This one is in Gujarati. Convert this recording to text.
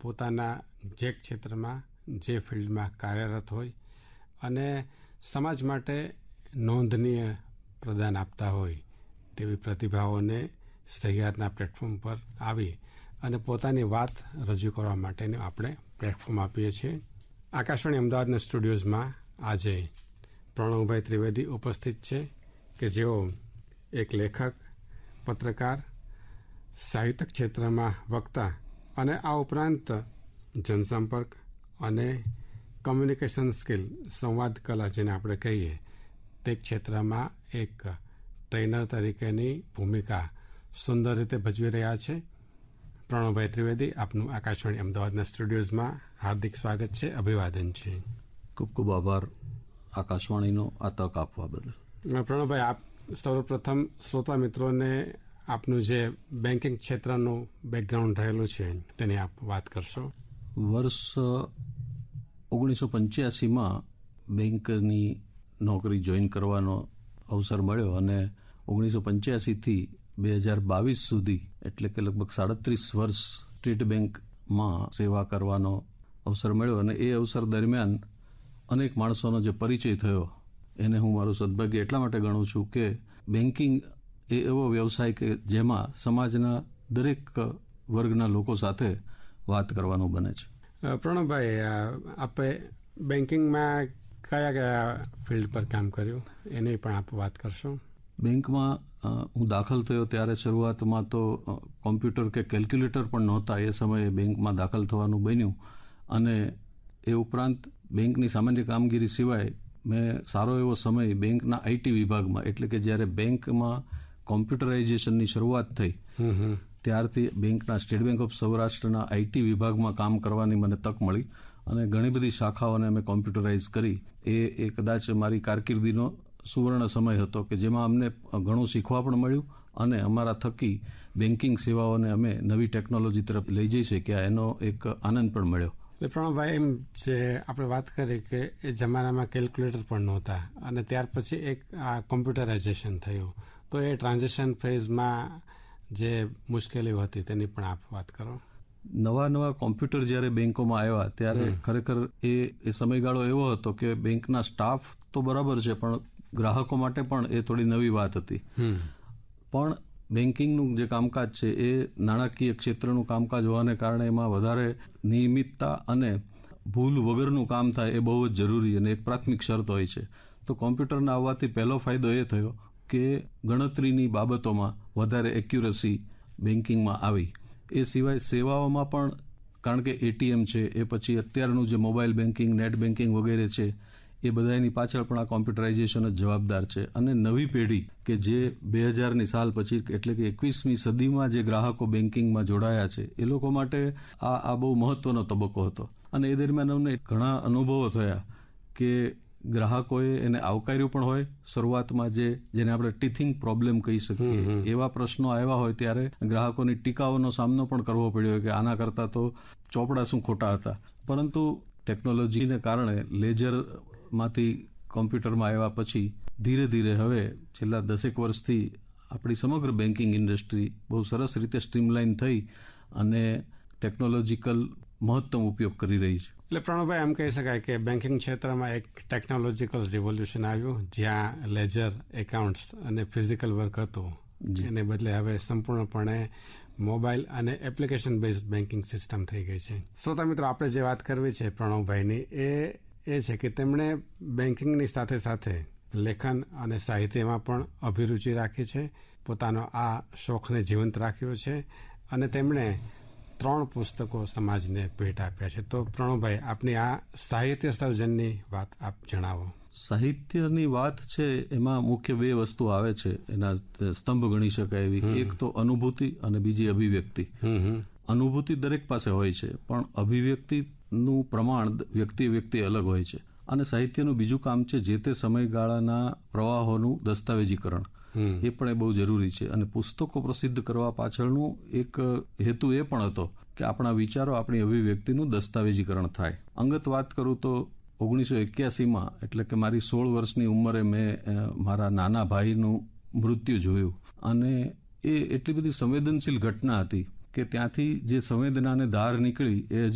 પોતાના જે ક્ષેત્રમાં જે ફિલ્ડમાં કાર્યરત હોય અને સમાજ માટે નોંધનીય પ્રદાન આપતા હોય તેવી પ્રતિભાઓને સહિયારના પ્લેટફોર્મ પર આવી અને પોતાની વાત રજૂ કરવા માટેનું આપણે પ્લેટફોર્મ આપીએ છીએ. આકાશવાણી અમદાવાદના સ્ટુડિયોઝમાં આજે પ્રણવભાઈ ત્રિવેદી ઉપસ્થિત છે કે જેઓ એક લેખક, પત્રકાર, સાહિત્ય ક્ષેત્રમાં વક્તા અને આ ઉપરાંત જનસંપર્ક અને કમ્યુનિકેશન સ્કિલ, સંવાદ કલા જેને આપણે કહીએ તે ક્ષેત્રમાં એક ટ્રેનર તરીકેની ભૂમિકા સુંદર રીતે ભજવી રહ્યા છે. પ્રણવભાઈ ત્રિવેદી, આપનું આકાશવાણી અમદાવાદના સ્ટુડિયોઝમાં હાર્દિક સ્વાગત છે, અભિવાદન છે. ખૂબ ખૂબ આભાર આકાશવાણીનો આ તક આપવા બદલ. પ્રણવભાઈ, આપ સૌપ્રથમ શ્રોતા મિત્રોને આપનું જે બેન્કિંગ ક્ષેત્રનું બેકગ્રાઉન્ડ રહેલું છે તેની આપ વાત કરશો. વર્ષ 1985માં બેંકની નોકરી જોઈન કરવાનો અવસર મળ્યો અને 1985થી 2022 સુધી એટલે કે લગભગ 37 વર્ષ સ્ટેટ બેંકમાં સેવા કરવાનો અવસર મળ્યો અને એ અવસર દરમિયાન અનેક માણસોનો જે પરિચય થયો એને હું મારું સદભાગ્ય એટલા માટે ગણું છું કે બેન્કિંગ એ એવો વ્યવસાય કે જેમાં સમાજના દરેક વર્ગના લોકો સાથે વાત કરવાનું બને છે. પ્રણવભાઈ, આપે બેન્કિંગમાં કયા કયા ફિલ્ડ પર કામ કર્યું એની પણ આપ વાત કરશો. બેંકમાં હું દાખલ થયો ત્યારે શરૂઆતમાં તો કોમ્પ્યુટર કે કેલ્ક્યુલેટર પણ નહોતા. એ સમયે બેંકમાં દાખલ થવાનું બન્યું અને એ ઉપરાંત બેંકની સામાન્ય કામગીરી સિવાય મેં સારો એવો સમય બેંકના આઈટી વિભાગમાં, એટલે કે જ્યારે બેંકમાં કોમ્પ્યુટરાઇઝેશનની શરૂઆત થઈ ત્યારથી બેંકના સ્ટેટ બેંક ઓફ સૌરાષ્ટ્રના આઈટી વિભાગમાં કામ કરવાની મને તક મળી અને ઘણી બધી શાખાઓને અમે કોમ્પ્યુટરાઇઝ કરી. એ કદાચ મારી કારકિર્દીનો સુવર્ણ સમય હતો કે જેમાં અમને ઘણું શીખવા પણ મળ્યું અને અમારા થકી બેન્કિંગ સેવાઓને અમે નવી ટેકનોલોજી તરફ લઈ જઈ શક્યા એનો એક આનંદ પણ મળ્યો. પ્રણવભાઈ, એમ જે આપણે વાત કરી કે એ જમાનામાં કેલ્ક્યુલેટર પણ નહોતા અને ત્યાર પછી એક આ કોમ્પ્યુટરાઇઝેશન થયું, તો એ ટ્રાન્ઝેક્શન ફેઝમાં જે મુશ્કેલીઓ હતી તેની પણ આપ વાત કરો. નવા કોમ્પ્યુટર જ્યારે બેંકોમાં આવ્યા ત્યારે ખરેખર એ સમયગાળો એવો હતો કે બેંકના સ્ટાફ તો બરાબર છે પણ ગ્રાહકો માટે પણ એ થોડી નવી વાત હતી. પણ બેન્કિંગનું જે કામકાજ છે એ નાણાકીય ક્ષેત્રનું કામકાજ હોવાને કારણે એમાં વધારે નિયમિતતા અને ભૂલ વગરનું કામ થાય એ બહુ જ જરૂરી અને એક પ્રાથમિક શરત હોય છે. તો કોમ્પ્યુટરના આવવાથી પહેલો ફાયદો એ થયો કે ગણતરીની બાબતોમાં વધારે એક્યુરસી બેન્કિંગમાં આવી. એ સિવાય સેવાઓમાં પણ, કારણ કે એટીએમ છે, એ પછી અત્યારનું જે મોબાઈલ બેન્કિંગ, નેટ બેન્કિંગ વગેરે છે, એ બધાની પાછળ પણ આ કોમ્પ્યુટરાઇઝેશન જ જવાબદાર છે. અને નવી પેઢી કે જે 2000ની સાલ પછી એટલે કે 21મી સદીમાં જે ગ્રાહકો બેન્કિંગમાં જોડાયા છે એ લોકો માટે આ બહુ મહત્વનો તબક્કો હતો. અને એ દરમિયાન અમને ઘણા અનુભવો થયા કે ગ્રાહકોએ એને આવકાર્યું પણ હોય. શરૂઆતમાં જેને આપણે ટીથિંગ પ્રોબ્લેમ કહી શકીએ એવા પ્રશ્નો આવ્યા હોય ત્યારે ગ્રાહકોની ટીકાઓનો સામનો પણ કરવો પડ્યો કે આના કરતાં તો ચોપડા શું ખોટા હતા. પરંતુ ટેકનોલોજીને કારણે લેજરમાંથી કોમ્પ્યુટરમાં આવ્યા પછી ધીરે ધીરે હવે છેલ્લા 10 વર્ષથી આપણી સમગ્ર બેન્કિંગ ઇન્ડસ્ટ્રી બહુ સરસ રીતે સ્ટ્રીમલાઇન થઈ અને ટેકનોલોજીકલ મહત્તમ ઉપયોગ કરી રહી છે. એટલે પ્રણવભાઈ, એમ કહી શકાય કે બેન્કિંગ ક્ષેત્રમાં એક ટેકનોલોજીકલ રિવોલ્યુશન આવ્યું જ્યાં લેજર, એકાઉન્ટ્સ અને ફિઝિકલ વર્ક હતું એને બદલે હવે સંપૂર્ણપણે મોબાઈલ અને એપ્લિકેશન બેઝડ બેન્કિંગ સિસ્ટમ થઈ ગઈ છે. શ્રોતા મિત્રો, આપણે જે વાત કરવી છે પ્રણવભાઈની એ છે કે તેમણે બેન્કિંગની સાથે સાથે લેખન અને સાહિત્યમાં પણ અભિરુચિ રાખી છે, પોતાનો આ શોખને જીવંત રાખ્યો છે અને તેમણે 3 પુસ્તકો સમાજને ભેટ આપ્યા છે. તો પ્રણવભાઈ, આપની આ સાહિત્ય સર્જનની વાત આપ જણાવો. સાહિત્યની વાત છે એમાં મુખ્ય 2 વસ્તુ આવે છે, એના સ્તંભ ગણી શકાય એવી. એક તો અનુભૂતિ અને બીજી અભિવ્યક્તિ. અનુભૂતિ દરેક પાસે હોય છે પણ અભિવ્યક્તિનું પ્રમાણ વ્યક્તિ અલગ હોય છે. અને સાહિત્યનું બીજું કામ છે જે તે સમયગાળાના પ્રવાહોનું દસ્તાવેજીકરણ. એ પણ એ બહુ જરૂરી છે. અને પુસ્તકો પ્રસિદ્ધ કરવા પાછળનું એક હેતુ એ પણ હતો કે આપણા વિચારો, આપણી અભિવ્યક્તિનું દસ્તાવેજીકરણ થાય. અંગત વાત કરું તો 1981માં એટલે કે મારી 16 વર્ષની ઉંમરે મેં મારા નાના ભાઈનું મૃત્યુ જોયું અને એ એટલી બધી સંવેદનશીલ ઘટના હતી કે ત્યાંથી જે સંવેદનાને ધાર નીકળી એ